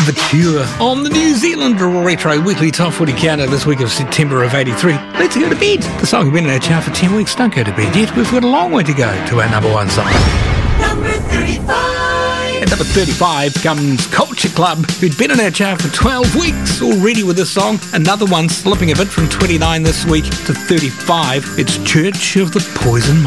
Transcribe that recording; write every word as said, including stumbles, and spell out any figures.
The Cure on the New Zealand Retro Weekly Top forty Countdown this week of September of eighty-three. Let's go to bed. The song has been in our chart for ten weeks. Don't go to bed yet. We've got a long way to go to our number one song. Number thirty-five. At number thirty-five comes Culture Club, who'd been in our chart for twelve weeks already with this song. Another one slipping a bit from twenty-nine this week to thirty-five. It's Church of the Poison